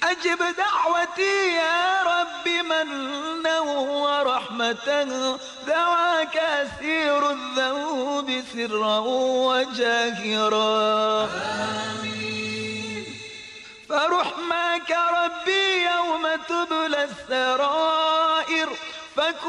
أجب دعوتي يا رب منا ورحمة، دعاك أسير الذنوب سرا وجاهرا. فرحمك ربي يوم تبلى السرائر،